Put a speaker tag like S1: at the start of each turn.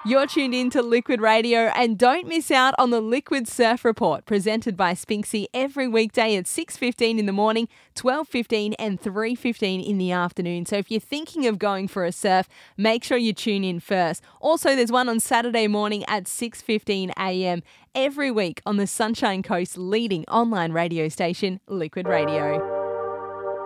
S1: You're tuned in to Liquid Radio, and don't miss out on the Liquid Surf Report presented by Spinksy every weekday at 6:15 in the morning, 12:15 and 3:15 in the afternoon. So if you're thinking of going for a surf, make sure you tune in first. Also, there's one on Saturday morning at 6:15 a.m. every week on the Sunshine Coast's leading online radio station, Liquid Radio.